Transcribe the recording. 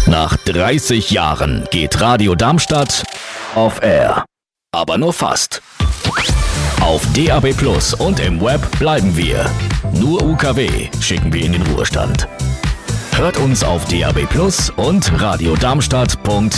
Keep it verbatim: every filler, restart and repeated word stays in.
Nach dreißig Jahren geht Radio Darmstadt off air. Aber nur fast. Auf D A B Plus und im Web bleiben wir. Nur U K W schicken wir in den Ruhestand. Hört uns auf D A B Plus und radiodarmstadt punkt